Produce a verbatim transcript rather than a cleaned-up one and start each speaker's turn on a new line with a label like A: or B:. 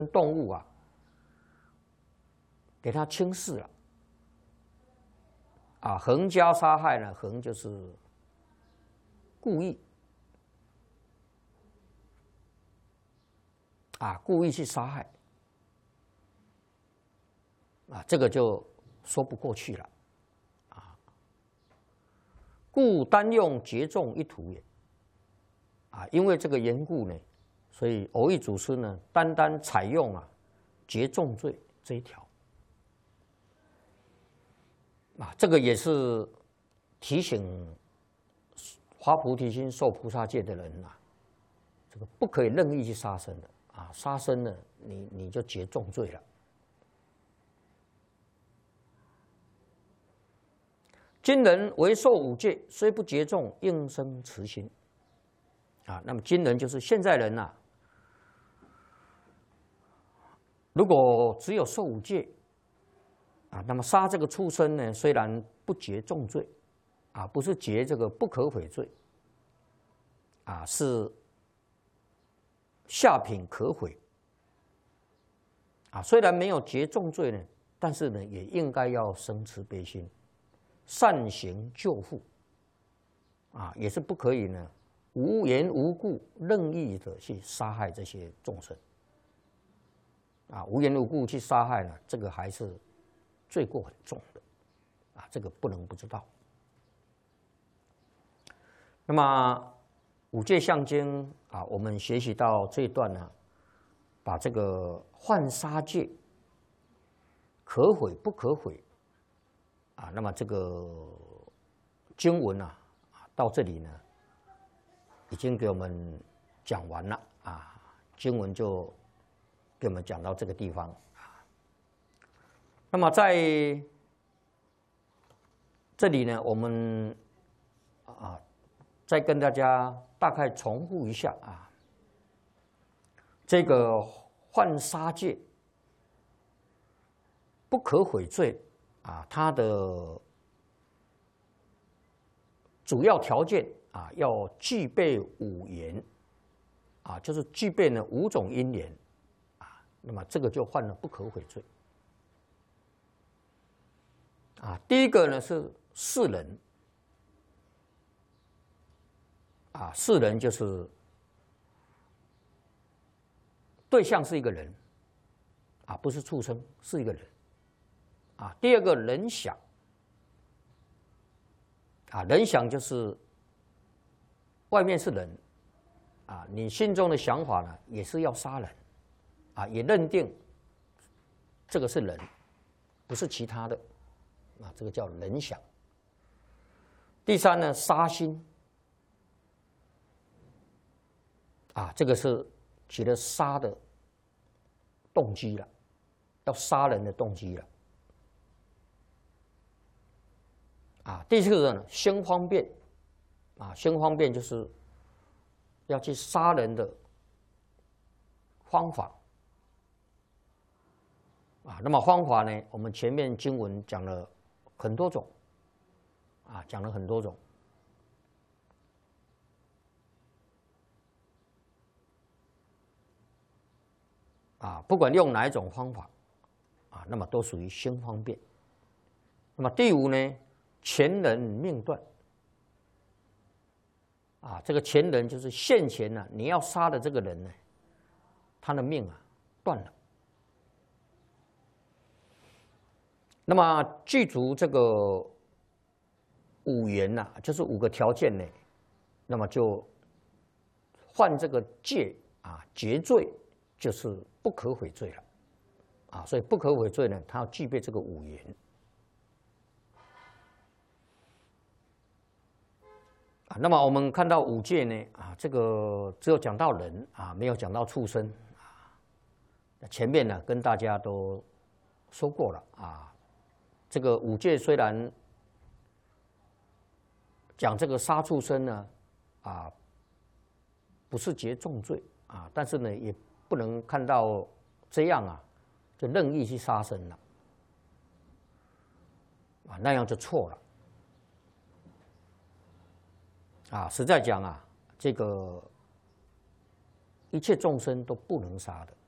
A: 动物啊，给它轻视了。啊，横加杀害呢，横就是故意。啊，故意去杀害，啊，这个就说不过去了，啊，故单用劫众一途也，啊，因为这个缘故呢，所以蕅益祖师呢，单单采用啊劫重罪这一条，啊，这个也是提醒发菩提心、受菩萨戒的人呐、啊，这个不可以任意去杀生的。啊，杀生呢，你你就结重罪了。今人为受五戒，虽不结重，应生慈心。啊，那么今人就是现在人呐、啊。如果只有受五戒，啊，那么杀这个畜生呢，虽然不结重罪，啊，不是结这个不可悔罪，啊，是。下品可悔，啊，虽然没有结重罪呢，但是呢，也应该要生慈悲心，善行救护，啊，也是不可以呢，无缘无故任意的去杀害这些众生，啊，无缘无故去杀害呢，这个还是罪过很重的，啊，这个不能不知道。那么。五戒相经啊，我们学习到这一段呢，把这个犯杀戒可悔不可悔啊，那么这个经文啊，到这里呢，已经给我们讲完了啊，经文就给我们讲到这个地方啊。那么在这里呢，我们啊。再跟大家大概重复一下啊，这个犯杀戒不可悔罪啊，它的主要条件啊，要具备五缘啊，就是具备了五种因缘啊，那么这个就犯了不可悔罪啊。第一个呢是世人。啊，世人就是对象是一个人，啊，不是畜生，是一个人，啊。第二个人想，啊，人想就是外面是人，啊，你心中的想法呢也是要杀人，啊，也认定这个是人，不是其他的，啊，这个叫人想。第三呢，杀心。啊，这个是起了杀的动机了，要杀人的动机了。啊，第四个呢，心方便，啊，心方便就是要去杀人的方法。啊，那么方法呢，我们前面经文讲了很多种，啊，讲了很多种。啊，不管用哪一种方法，啊，那么都属于心方便。那么第五呢，前人命断。啊，这个前人就是现前呢、啊，你要杀的这个人呢，他的命啊断了。那么具足这个五缘呐、啊，就是五个条件呢，那么就犯这个戒啊，劫罪。就是不可悔罪了，啊，所以不可悔罪呢，它要具备这个五缘。啊，那么我们看到五戒呢，啊，这个只有讲到人啊，没有讲到畜生啊。前面呢跟大家都说过了啊，这个五戒虽然讲这个杀畜生呢，啊，不是结重罪啊，但是呢也。不能看到这样啊，就任意去杀生了，啊，那样就错了，啊，实在讲啊，这个一切众生都不能杀的，